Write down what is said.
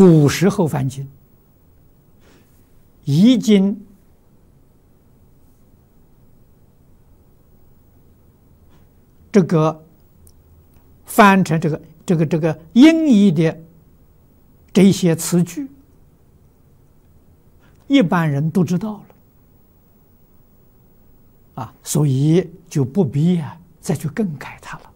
古时候翻经已经这个翻成这个音译的这些词句，一般人都知道了所以就不必再去更改它了。